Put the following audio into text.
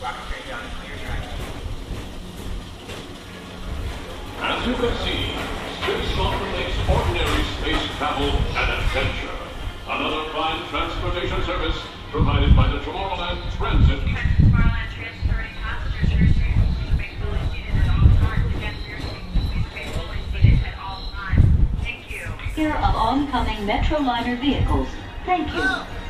As you can see, Space makes ordinary space travel an adventure. Another prime transportation service provided by the Tomorrowland Transit. Tomorrowland transferring passengers to your seat. Remain fully seated at all times. Again, for your seat, please remain fully seated at all times. Thank you. Here of oncoming Metroliner vehicles. Thank you.